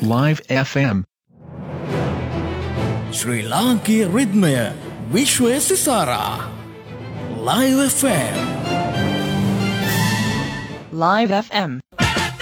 Live FM. Sri Lanka Ritmaya Vishwe Sisara Live FM. Live FM